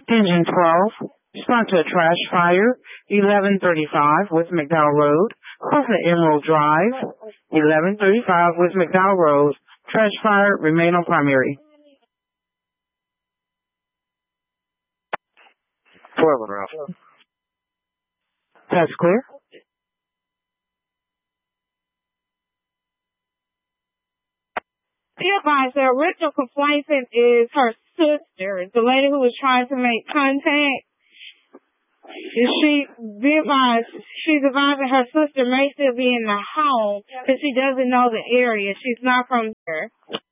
Engine 12, respond to a trash fire, 1135 West McDowell Road, crossing Emerald Drive, 1135 West McDowell Road, trash fire, remain on primary. 12 on Ralph. That's clear. Be advised, the original complainant is her sister, the lady who was trying to make contact. She's advising her sister may still be in the home, but she doesn't know the area. She's not from there.